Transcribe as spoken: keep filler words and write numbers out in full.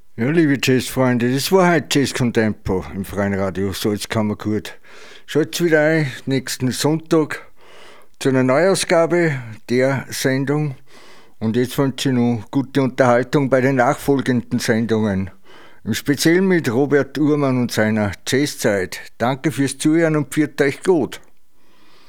Ja, liebe Jazzfreunde, das war heute Jazz Contempo im Freien Radio Salzkammergut. Schalt's wieder ein, nächsten Sonntag, zu einer Neuausgabe der Sendung. Und jetzt wünsche ich noch gute Unterhaltung bei den nachfolgenden Sendungen. Im Speziellen mit Robert Uhrmann und seiner Jazzzeit. Danke fürs Zuhören und pfiat euch gut.